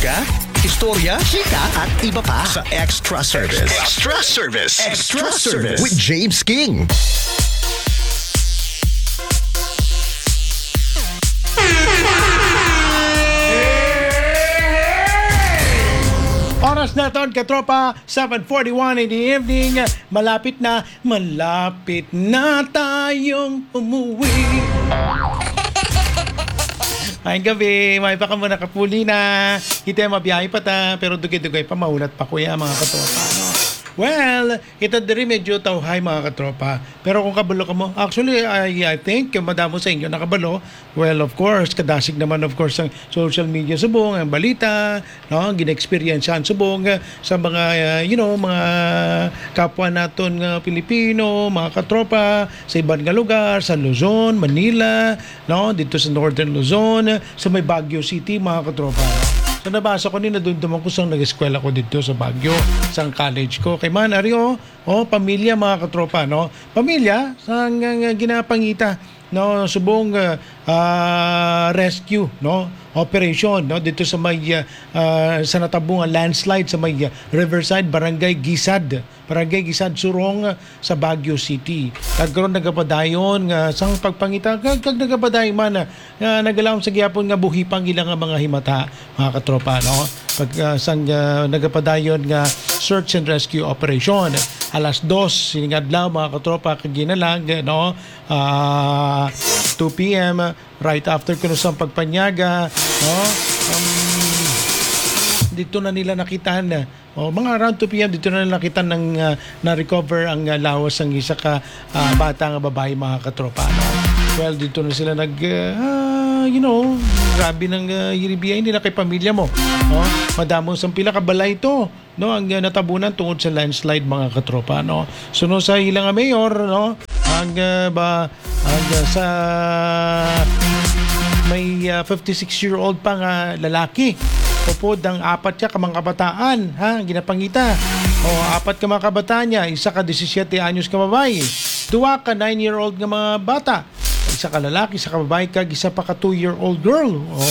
musika, istorya, chika at iba pa sa Extra Service. Extra Service. Extra Service with James King. Oras na taon, katropa, 7:41 in the evening. Malapit na tayong umuwi. Ay gabi, may baka muna kapuli na. Kita mabiyahe pa ta, pero dugay-dugay pa, maulat pa kuya mga katropa. No? Well, ito din medyo tauhay mga katropa. Pero kung kabalo ka mo, actually, I think, madamo sa inyo nakabalo. Well, of course, kadasig naman of course ang social media subong, ang balita, no? Gina-experiencean subong sa mga, mga kapwa naton Pilipino, mga katropa, sa ibang nga lugar, sa Luzon, Manila, no? Dito sa Northern Luzon, sa may Baguio City, mga katropa. So nabasa ko nila doon ko sa nag-eskwela ko dito sa Baguio, sa college ko. Kay man, Ario, pamilya mga katropa, no? Pamilya, sa ginapangita, no? Subong rescue, no? Operation, no? Dito sa may, sa natabungan landslide sa may Riverside, Barangay Gisad, Surong sa Baguio City. Kagkaroon nagapadayon nga sang pagpangita kag nagapadayon man nagalawom sa gihapon nga buhi pang ilang mga himata mga katropa, no? Pag sang nagapadayon nga search and rescue operation alas 2 sining adlaw mga katropa kag ginalag, no? 2 PM right after kuno sang pagpanyaga, no? Dito na nila nakitaan mga around 2 PM dito na nila nakitaan ng na-recover ang lawas ng isa ka bata nga babae mga katropa, no? Well, dito na sila grabe ng hiribiyay nila kay pamilya mo, no? Madamo sang pila ka balay ito, no? Ang natabunan tungod sa landslide mga katropa, no? Suno sa ilang mayor, no? Ang sa may 56-year-old pa nga lalaki. Upod ang 4 ka mga kabataan, ginapangita. Apat ka mga kabataan niya, isa ka 17 anyos ka babae, 2 ka 9-year-old nga mga bata, isa ka lalaki, isa ka babae, kag isa pa ka 2-year-old girl.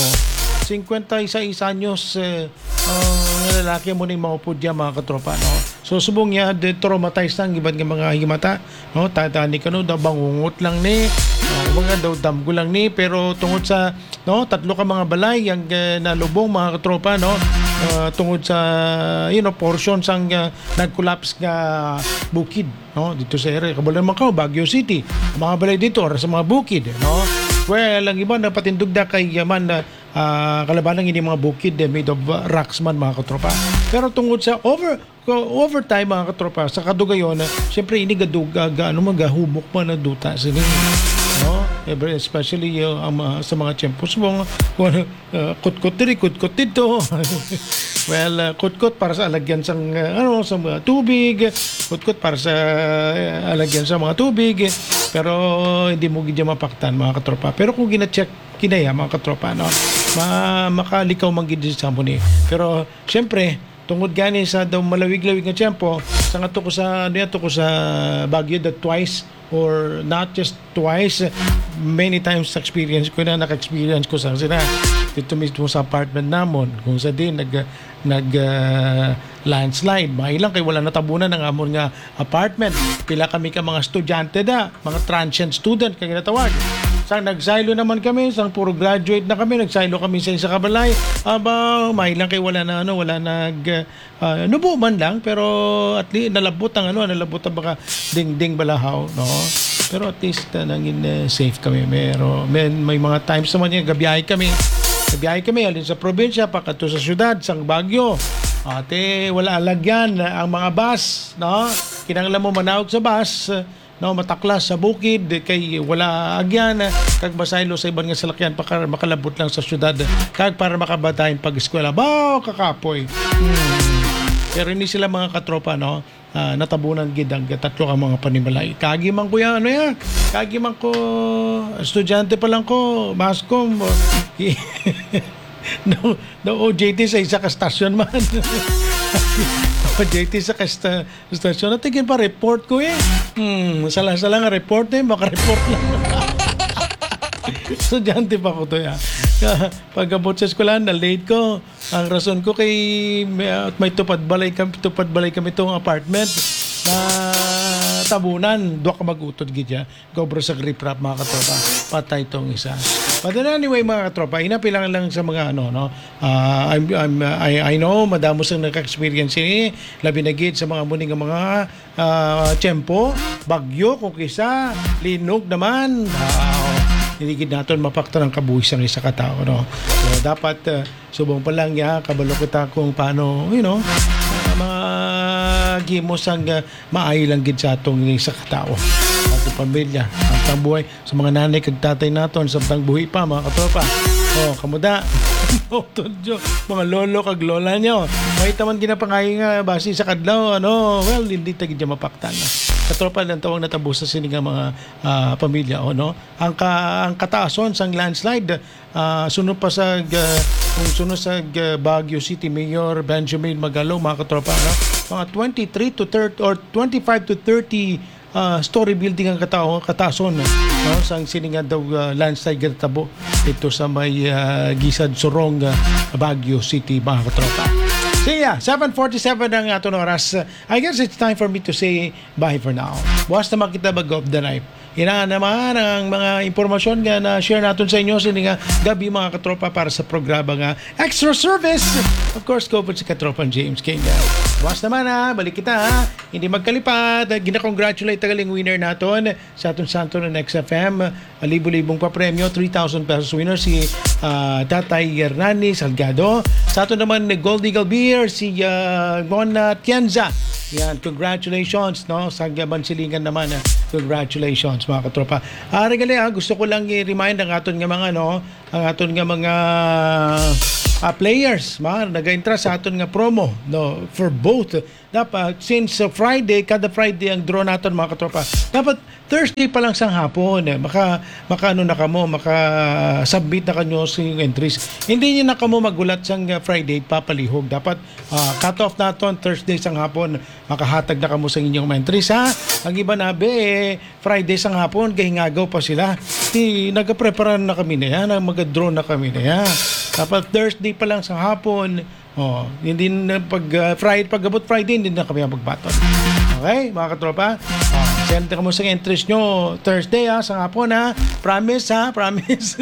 51 anyos lalaki mo ning maupod niya mga katropa, no? So subong niya traumatized ng iban nga mga himata, no? Tatani ka no, bangungot lang ni, mga daw damgo lang ni, pero tungod sa, no, 3 ka mga balay ang nalubong mga katropa, no? Tungod sa portion sang nag-collapse nga bukid, no? Dito sa area kabulan man ka Baguio City, mga balay dito sa mga bukid, no? Well, ang iba napatindugda kay yaman na kalabanan ini mga bukid made of rocks man mga katropa. Pero tungod sa overtime mga katropa sa kadugayon, siyempre ini magahubok pa na duta sini, no? Especially sa mga tiyempos mo kutkot dito. Well, kutkot para sa alagyan sa mga tubig, kutkot para sa alagyan sa mga tubig, pero hindi mo gidya mapaktan mga katropa. Pero kung gina-check kinaya mga katropa, no, makalikaw man gid sa mo ni. Pero syempre tungod gani sa daw malawig-lawig nga tiyempo, sa to ko sa Baguio that twice or not just twice, many times naka-experience ko sa sila dito mismo sa apartment namon kung sa din nag landslide. Mailang kay wala natabunan ng amon nga apartment. Pila kami ka mga estudyante mga transient student kay ginatawag. Sang nagsilo naman kami, sang puro graduate na kami, nagsilo kami sa isa kabalay. Mailang kay wala nubo man lang, pero at least nalabot ang baka ding balahaw, no? Pero at least nangin safe kami. May mga times naman yung gabiyahe kami alin sa probinsya pakato sa syudad sang Baguio. Ate, wala alagyan ang mga bus, no? Kinanglan mo manawag sa bus, no, mataklas sa bukid kay wala agyan kag masaylo sa ibang nga salakyan para makalabot lang sa syudad kag para makabatahin pag-eskwela. Kakapoy. Pero hindi sila mga katropa, no? Natabunan gid ang 3 ka mga panimalay. Kagi man ko kagi man ko estudyante pa lang ko, maskom. No OJT sa isa ka stasyon man. OJT sa stasyon. Natigin pa report ko Sala-sala nga report maka-report lang. Estudyante pa ko to ya. Pagkabot sa eskwelahan, na-late ko. Ang rason ko kay may tupad balay kami itong apartment na tabunan. Doon ka mag-utod gidya. Gobro sa grip-rap mga katropa. Patay itong isa. But anyway mga katropa, inapilang lang sa mga I know, madamo sang naka-experience ni labi na gid sa mga muning mga tiyempo, bagyo, kung kisa, linog naman. Niligid natin mapakta ng kabuhisang isa katao. No? So, dapat subong pa lang ya, kabalo kita kung paano, mga gimos ang maayo lang gid sa atong isa katao. Ating pamilya, ang buhay sa mga nanay kag tatay naton sa buhay pa mga katropa. Kamuda. Mga lolo kag lola nyo. May taman ginapangayo nga base sa kadlaw, well, hindi ta gid mapaktan. Katropa lang tawag natabo sa sini nga mga pamilya ang kataason sang landslide sunod pa sa sunod sa Baguio City Mayor Benjamin Magalo mga katropa mga 23 to 30 or 25 to 30 story building ang kataason sang sininga daw landslide gatabo dito sa may Gisad Sorong Baguio City mga katropa. So yeah, 7:47 ang aton oras. I guess it's time for me to say bye for now. Bukas na makita mag-off the knife. Inaan naman ang mga impormasyon nga na share natin sa inyo sa nga gabi mga katropa para sa programa nga Extra Service. Of course, go po si Katropan James King. Bukas naman balik kita Hindi magkalipat. Gina-congratulate tagaling winner natin sa aton santo ng XFM. Libo-libong pa premyo, 3,000 pesos winner si Tatay Hernani Salgado. Sa aton naman Gold Eagle Beer si Mona Tienza. Yan, congratulations sa Bansilingan naman. Congratulations mga katropa. Regali gusto ko lang i-remind ang aton nga mga ang aton nga mga players, nag-intra sa aton nga promo for both. Dapat since Friday, kada Friday ang draw naton mga katropa. Dapat Thursday pa lang sang hapon maka submit na kanyo sa entries. Hindi niyo na kamo magulat sang Friday papalihog. Dapat cut off naton Thursday sang hapon makahatag na kamo sa inyong entries Ang iba Friday sang hapon gahingagaw pa sila. Nagaprepare na kami na mag-draw na kami na Dapat Thursday pa lang sa hapon. Hindi na pag-abot Friday, hindi na kami magbaton. Okay, mga katropa? Send ka mo sa entries nyo Thursday sa hapon Promise promise.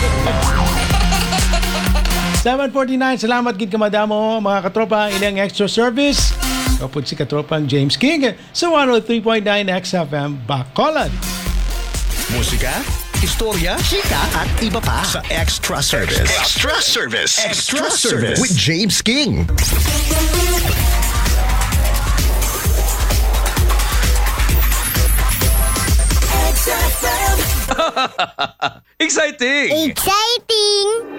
7:49, salamat gid ka madamo mga katropa. Ilang Extra Service. Kapag si Katropan James King sa 103.9 XFM Bacolod. Musika, istorya, chika at iba pa sa Extra Service. Extra Service. Extra Service with James King. Exciting! Exciting!